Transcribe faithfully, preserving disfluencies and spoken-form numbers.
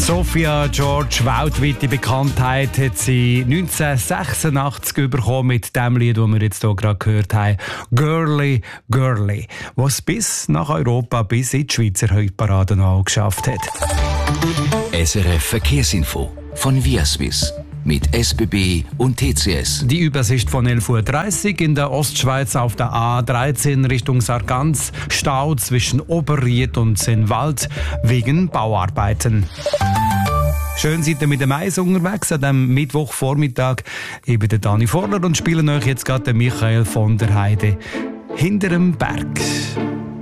Sophia George, weltweite Bekanntheit, hat sie neunzehnhundertsechsundachtzig bekommen mit dem Lied, das wir jetzt hier gerade gehört haben. «Girly, Girly», was bis nach Europa, bis in die Schweizer Hitparaden geschafft hat. S R F Verkehrsinfo von Viaswiss mit S B B und T C S. Die Übersicht von elf Uhr dreißig in der Ostschweiz auf der A dreizehn Richtung Sargans. Stau zwischen Oberried und Sennwald wegen Bauarbeiten. Schön seid ihr mit dem Eis unterwegs an diesem Mittwochvormittag. Ich bin der Dani Vorler und spiele euch jetzt gerade den Michael von der Heide «Hinterm Berg».